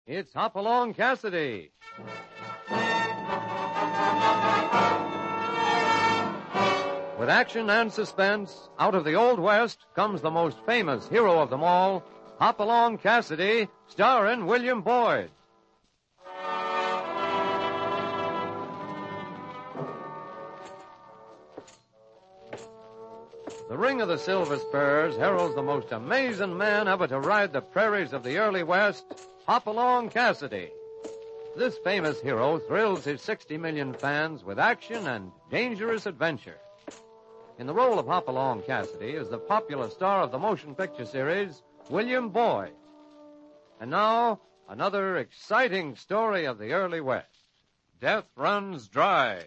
It's Hopalong Cassidy. With action and suspense, out of the Old West comes the most famous hero of them all, Hopalong Cassidy, starring William Boyd. The Ring of the Silver Spurs heralds the most amazing man ever to ride the prairies of the early West, Hopalong Cassidy. This famous hero thrills his 60 million fans with action and dangerous adventure. In the role of Hopalong Cassidy is the popular star of the motion picture series, William Boyd. And now, another exciting story of the early West. Death Runs Dry.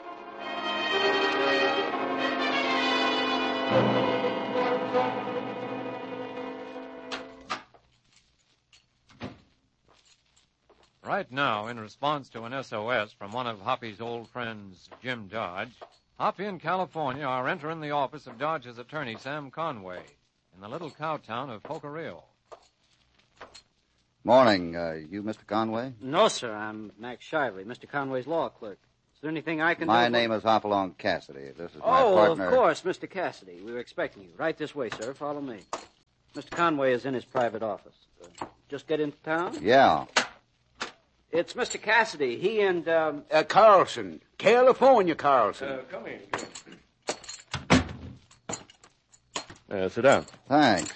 Right now, in response to an SOS from one of Hoppy's old friends, Jim Dodge, Hoppy and California are entering the office of Dodge's attorney, Sam Conway, in the little cow town of Pocorillo. Morning. You Mr. Conway? No, sir. I'm Max Shively, Mr. Conway's law clerk. Is there anything I can do? My name is Hopalong Cassidy. This is my partner. Oh, of course, Mr. Cassidy. We were expecting you. Right this way, sir. Follow me. Mr. Conway is in his private office. Just get into town? Yeah. It's Mr. Cassidy. He and, Carlson. California Carlson. Come in. Sit down. Thanks.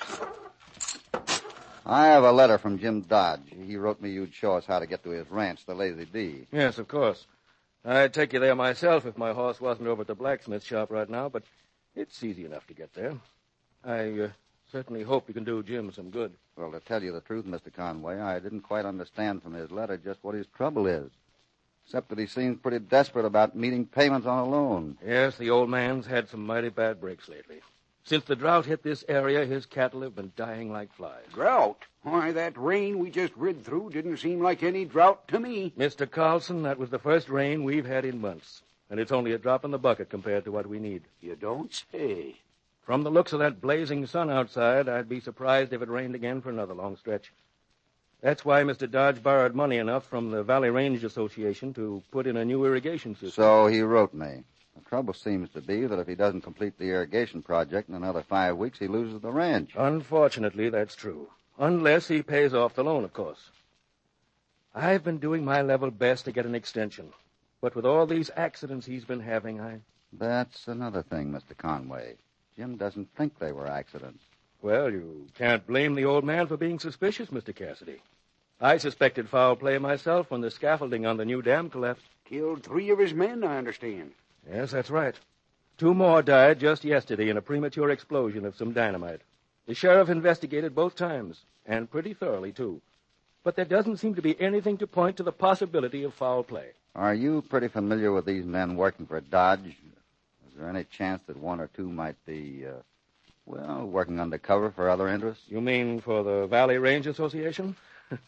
I have a letter from Jim Dodge. He wrote me you'd show us how to get to his ranch, the Lazy D. Yes, of course. I'd take you there myself if my horse wasn't over at the blacksmith shop right now, but it's easy enough to get there. I certainly hope you can do Jim some good. Well, to tell you the truth, Mr. Conway, I didn't quite understand from his letter just what his trouble is, except that he seems pretty desperate about meeting payments on a loan. Yes, the old man's had some mighty bad breaks lately. Since the drought hit this area, his cattle have been dying like flies. Drought? Why, that rain we just rid through didn't seem like any drought to me. Mr. Carlson, that was the first rain we've had in months, and it's only a drop in the bucket compared to what we need. You don't say. From the looks of that blazing sun outside, I'd be surprised if it rained again for another long stretch. That's why Mr. Dodge borrowed money enough from the Valley Range Association to put in a new irrigation system. So he wrote me. The trouble seems to be that if he doesn't complete the irrigation project in another 5 weeks, he loses the ranch. Unfortunately, that's true. Unless he pays off the loan, of course. I've been doing my level best to get an extension. But with all these accidents he's been having, That's another thing, Mr. Conway. Jim doesn't think they were accidents. Well, you can't blame the old man for being suspicious, Mr. Cassidy. I suspected foul play myself when the scaffolding on the new dam collapsed. Killed 3 of his men, I understand. Yes, that's right. 2 more died just yesterday in a premature explosion of some dynamite. The sheriff investigated both times, and pretty thoroughly, too. But there doesn't seem to be anything to point to the possibility of foul play. Are you pretty familiar with these men working for Dodge? Is there any chance that 1 or 2 might be, working undercover for other interests? You mean for the Valley Range Association?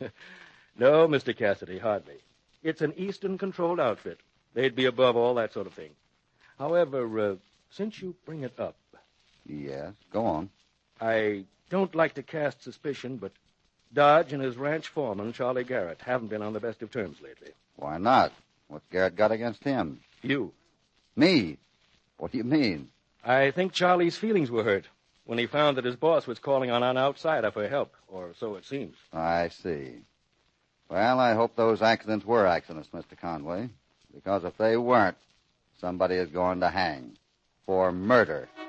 No, Mr. Cassidy, hardly. It's an Eastern-controlled outfit. They'd be above all that sort of thing. However, since you bring it up... Yes, go on. I don't like to cast suspicion, but Dodge and his ranch foreman, Charlie Garrett, haven't been on the best of terms lately. Why not? What's Garrett got against him? You. Me? What do you mean? I think Charlie's feelings were hurt when he found that his boss was calling on an outsider for help, or so it seems. I see. Well, I hope those accidents were accidents, Mr. Conway, because if they weren't, somebody is going to hang for murder.